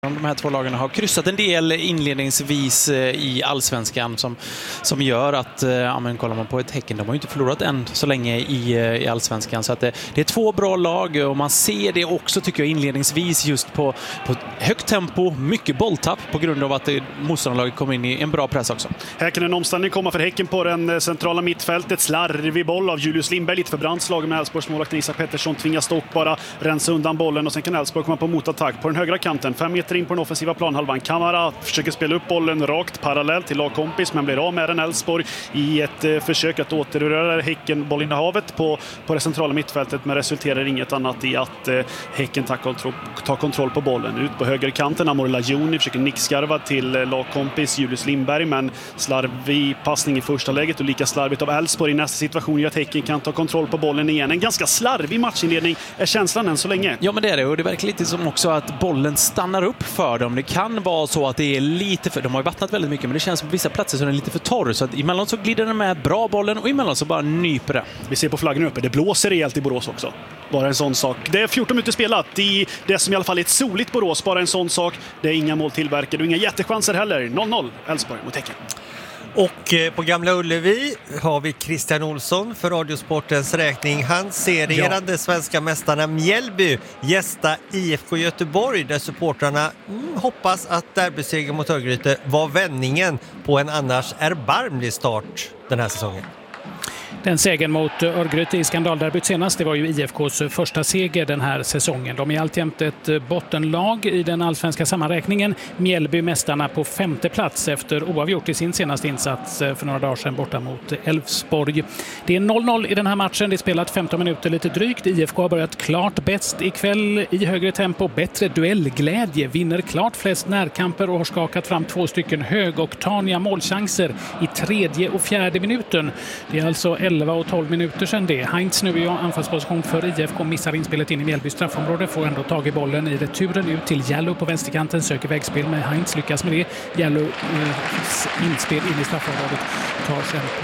De här två lagen har kryssat en del inledningsvis i allsvenskan som gör att, kollar man på ett Häcken, de har ju inte förlorat än så länge i allsvenskan. Så att det är två bra lag och man ser det också, tycker jag, inledningsvis just på högt tempo, mycket bolltapp på grund av att motståndarlaget kommer in i en bra press också. Här kan en omställning komma för Häcken på den centrala mittfältet. Slarvig boll av Julius Lindberg, lite för brant slag med Elfsborgsmålvakten Isak Pettersson, tvingas dock bara rensa undan bollen och sen kan Elfsborg komma på motattack på den högra kanten. 5 meter in på den offensiva planhalvan. Kamara försöker spela upp bollen rakt parallellt till lagkompis men blir av med den. Elfsborg i ett försök att återröra Häcken bollinnehavet på det centrala mittfältet, men resulterar inget annat i att Häcken tar kontroll på bollen. Ut på högerkanten, Amor Lajoni försöker nickskarva till lagkompis Julius Lindberg, men slarvig passning i första läget och lika slarvigt av Elfsborg i nästa situation gör att Häcken kan ta kontroll på bollen igen. En ganska slarvig matchinledning är känslan än så länge. Ja, men det är det, och det verkar lite som också att bollen stannar upp för dem. Det kan vara så att det är lite för... De har ju vattnat väldigt mycket, men det känns som på vissa platser så är den lite för torr. Så att emellan så glider den med bra bollen och emellan så bara nyper det. Vi ser på flaggen uppe, det blåser rejält i Borås också. Bara en sån sak. Det är 14 minuter spelat i det som i alla fall är ett soligt Borås. Bara en sån sak. Det är inga mål tillverkade och inga jättechanser heller. 0-0 Elfsborg mot Häcken. Och på Gamla Ullevi har vi Christian Olsson för Radiosportens räkning. Han ser regerande svenska mästarna Mjällby gästa IFK Göteborg, där supportrarna hoppas att derbysegern mot Örgryte var vändningen på en annars erbarmlig start den här säsongen. Den segern mot Örgryte i skandalderbyt senast, det var ju IFKs första seger den här säsongen. De är alltjämt ett bottenlag i den allsvenska sammanräkningen. Mjällby mästarna på 5:e plats efter oavgjort i sin senaste insats för några dagar sedan borta mot Elfsborg. Det är 0-0 i den här matchen. Det är spelat 15 minuter lite drygt. IFK har börjat klart bäst ikväll i högre tempo. Bättre duellglädje. Vinner klart flest närkamper och har skakat fram 2 stycken högoktaniga målchanser i 3:e och 4:e minuten. Det är alltså 11 och 12 minuter sedan det. Heinz nu i anfallsposition för IFK, missar inspelet in i Mjällby straffområde, får ändå tag i bollen i returen ut till Jallow på vänsterkanten, söker vägspel med Heinz, lyckas med det. Jallow inspel in i straffområdet, tar sen på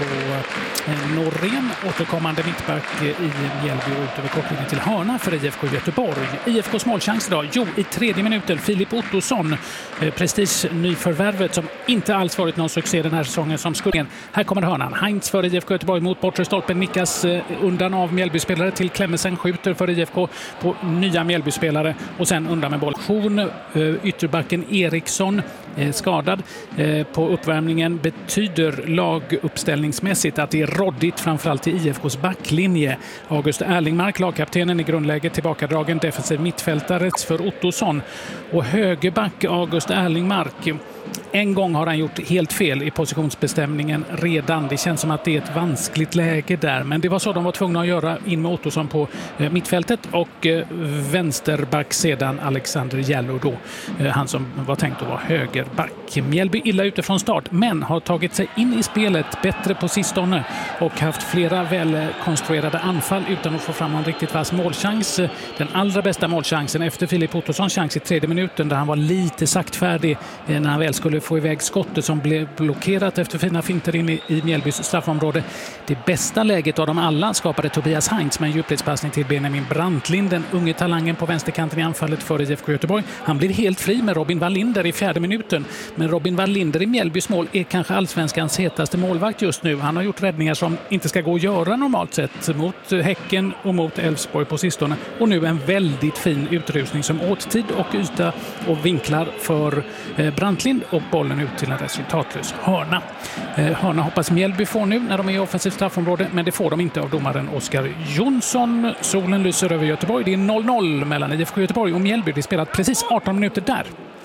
Norén, återkommande mittback i Mjällby, ut över kortlinjen till hörna för IFK Göteborg. IFKs målchans idag, i 3:e minuten, Filip Ottosson, prestige nyförvärvet som inte alls varit någon succé den här säsongen som skulle. Här kommer hörnan, Heinz för IFK Göteborg mot bortre stolpen, nickas undan av Mjällby-spelare till Klemmensen, skjuter för IFK på nya Mjällby-spelare och sen undan med boll. Ytterbacken Eriksson skadad på uppvärmningen, betyder laguppställningsmässigt att det är råddigt framförallt i IFKs backlinje. August Erlingmark, lagkaptenen i grundläget, tillbakadragen defensiv mittfältare för Ottosson, och högerback August Erlingmark. En gång har han gjort helt fel i positionsbestämningen redan. Det känns som att det är ett vanskligt läge där. Men det var så de var tvungna att göra, in med Ottosson på mittfältet och vänsterback sedan Alexander Jallow då. Han som var tänkt att vara högerback. Mjällby illa ute från start, men har tagit sig in i spelet bättre på sistone och haft flera välkonstruerade anfall utan att få fram någon riktigt vass målchans. Den allra bästa målchansen efter Filip Ottossons chans i 3:e minuten, där han var lite saktfärdig när han väl skulle få iväg skottet som blev blockerat efter fina finter in i Mjällbys straffområde. Det bästa läget av dem alla skapade Tobias Heinz med en djupledspassning till Benjamin Brantlin, den unge talangen på vänsterkanten i anfallet för IFK Göteborg. Han blir helt fri med Robin Wallinder i 4:e minuten. Men Robin Wallinder i Mjällbys mål är kanske allsvenskans hetaste målvakt just nu. Han har gjort räddningar som inte ska gå att göra normalt sett mot Häcken och mot Elfsborg på sistone. Och nu en väldigt fin utrusning som åt tid och yta och vinklar för Brantlin och bollen ut till en resultatlös hörna. Hörna hoppas Mjällby får nu när de är i offensivt straffområde, men det får de inte av domaren Oskar Jonsson. Solen lyser över Göteborg. Det är 0-0 mellan IFK Göteborg och Mjällby. Det spelat precis 18 minuter där.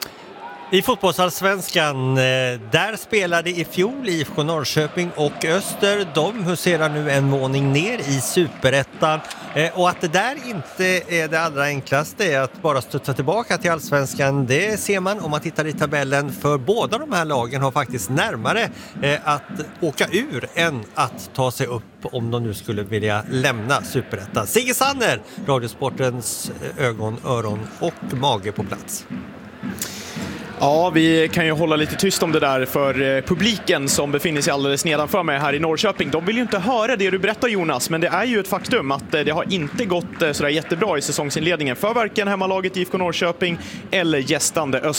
I fotbollsallsvenskan, där spelade i fjol IFK Norrköping och Öster. De huserar nu en våning ner i Superettan. Och att det där inte är det allra enklaste är att bara studsa tillbaka till allsvenskan. Det ser man om man tittar i tabellen, för båda de här lagen har faktiskt närmare att åka ur än att ta sig upp om de nu skulle vilja lämna Superettan. Sigge Sanner, Radiosportens ögon, öron och mage på plats. Ja, vi kan ju hålla lite tyst om det där för publiken som befinner sig alldeles nedanför mig här i Norrköping. De vill ju inte höra det du berättar, Jonas, men det är ju ett faktum att det har inte gått sådär jättebra i säsongsinledningen för varken hemmalaget IFK Norrköping eller gästande Öster.